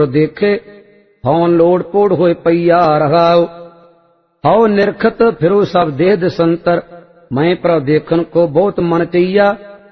देखे हौं लोड़ पोड़ होए पैया रहाओ। हौ निरखत फिरो सब देह दिसंतर, मैं पर देखन को बहुत मन चैया।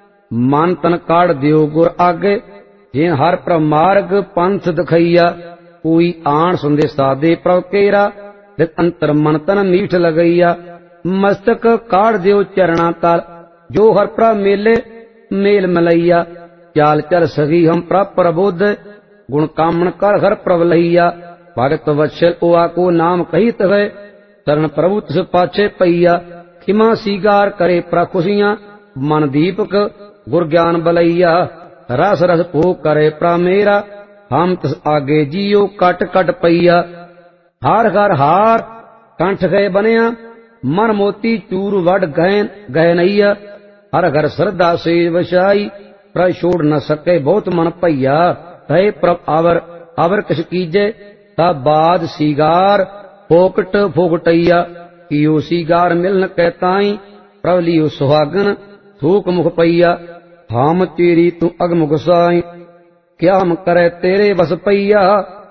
मन तन काढ़ दियो गुर आगे, जिन हर पर मार्ग पंथ दिखैया। कोई आण सुंदे सादे प्रभ केरा, लित अंतर मन तन मीठ लगैया। मस्तक काढ़ दियो चरणा ताल, जो हर पर मेले मेल मलैया। चाल चल सही हम प्रभ प्रबोध, गुण कामण कर हर प्रभ लैया। भगत वत्सल ओआ को नाम कहित है, शरण प्रभु तिस पाछे पैया। खिमा सीगार करे प्रखुशियां, मन दीपक गुर ज्ञान बलैया। रस रस भोग करे प्रामेरा, हम तिस आगे जियो कट कट पैया। हार हर हार कंठ गए बनिया, मन मोती चूर वड गहन गहनैया। हर घर श्रद्धा से वसाई, पर छोड़ न सके बहुत मन पैया। है प्रभ आवर आवर किस कीजे, तब बाद सीगार फोकट फोकटैया। कियो सीगार मिलन कहताई, प्रभ लियो सुहागन थूक मुख पैया। हम तेरी तू अगम गुसाई, क्या हम करे तेरे बस पैया।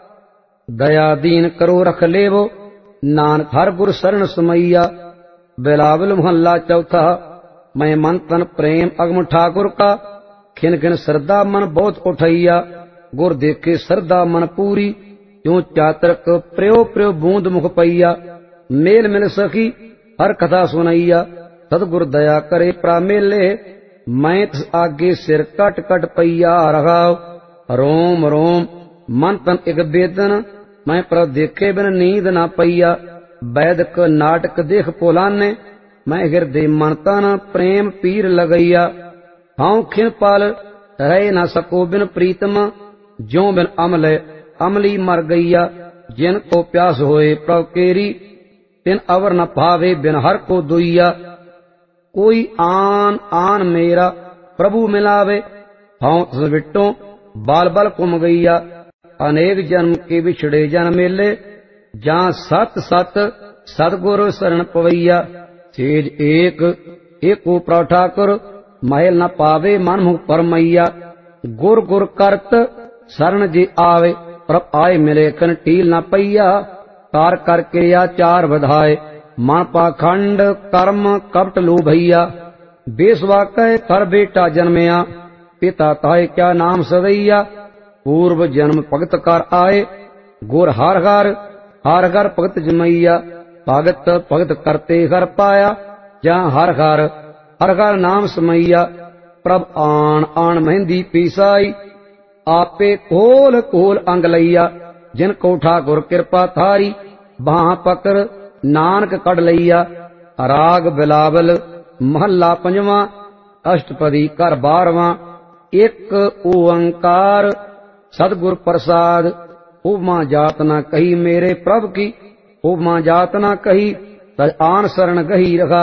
दया दीन करो रख लेवो, नानक हर गुर शरण समैया। बिलावल मोहल्ला चौथा। मैं मन तन प्रेम अगम ठाकुर का, खिन खिन श्रद्धा मन बहुत उठैया। गुर देखे श्रद्धा मन पूरी, क्यों चातरक प्रियो प्रियो बूंद मुख पैया। मेल मिल सखी हर कथा सुनैया, सतगुर दया करे प्रामेले। मैं तिस आगे सिर कट कट पैया रहाओ। रोम रोम मन तन एक बेदन, मैं प्रभ देखे बिन नींद ना पैया। वैदक नाटक देख पोलाने, मैं हृदय मन तन प्रेम पीर लगैया। हाँ खिन पाल रह न सको बिन प्रीतम, ज्यों बिन अमल अमली मर गैया। जिन को प्यास होए प्रभ केरी, तिन अवर न भावे बिन हर को दुइया। कोई आन आन मेरा प्रभु मिलावे, हाँ तिस विटों बाल बाल कुम गैया। अनेक जन्म के बिछड़े जन मेले, जहाँ सत सत सतगुरु शरण पवैया। सेज एक एको प्रभ ठाकुर, महल न पावे मन मुख परमैया। गुर गुर करत शरण जे आवे, प्रभ आए मिले कन टील न पैया। कार कर क्रिया चार बधाए, मन पाखंड कर्म कपट लो भैया। बेसवा कह कर बेटा जन्मया, पिता ताए क्या नाम सदैया। पूर्व जन्म भगत कर आए, गुर हर हर भगत जमैया। भगत भगत करते हर पाया, जहाँ हर हर नाम समैया। प्रभ आन आन मेहंदी पीसाई, आपे खोल खोल अंग लैया। जिन को ठाकुर कृपा थारी, बाह पकड़ नानक कड़ लैया। राग बिलावल महला पंजवा, अष्टपदी कर 12वां। एक ओंकार सतगुर प्रसाद, उपमा जात न कही मेरे प्रभ की। उपमा जात न कही, तज आन शरण गही रखा।